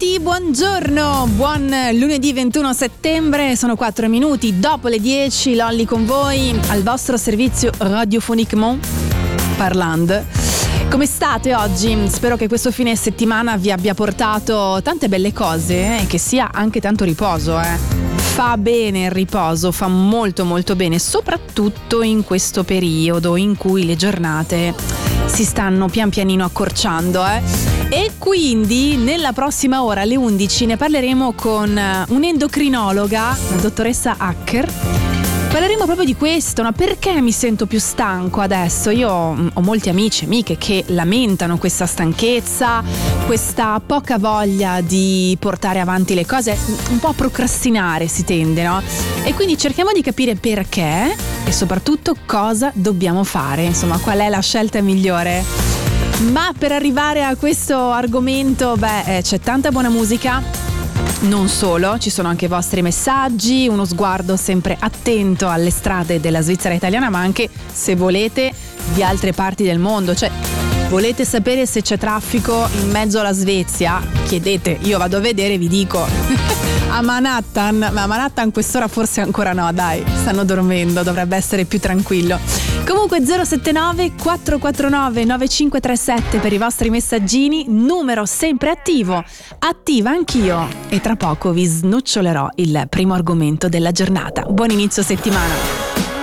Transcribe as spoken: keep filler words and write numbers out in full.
Bentrovati, buongiorno, buon lunedì ventuno settembre, sono quattro minuti dopo le dieci, Lolli con voi, al vostro servizio radiofoniquement parlant. Come state oggi? Spero che questo fine settimana vi abbia portato tante belle cose e che sia anche tanto riposo, eh. Fa bene il riposo, fa molto molto bene, soprattutto in questo periodo in cui le giornate si stanno pian pianino accorciando, eh. E quindi nella prossima ora alle undici ne parleremo con un'endocrinologa, la dottoressa Hacker. Parleremo proprio di questo, no? Perché mi sento più stanco adesso? Io ho molti amici e amiche che lamentano questa stanchezza, questa poca voglia di portare avanti le cose, un po' a procrastinare si tende, no? E quindi cerchiamo di capire perché e soprattutto cosa dobbiamo fare, insomma, qual è la scelta migliore. Ma per arrivare a questo argomento, beh, c'è tanta buona musica. Non solo, ci sono anche i vostri messaggi, uno sguardo sempre attento alle strade della Svizzera italiana, ma anche, se volete, di altre parti del mondo. Cioè, volete sapere se c'è traffico in mezzo alla Svezia? Chiedete, io vado a vedere e vi dico. A Manhattan, ma a Manhattan quest'ora forse ancora no, dai, stanno dormendo, dovrebbe essere più tranquillo. Comunque zero sette nove quattro quattro nove nove cinque tre sette per i vostri messaggini, numero sempre attivo, attiva anch'io e tra poco vi snocciolerò il primo argomento della giornata. Buon inizio settimana!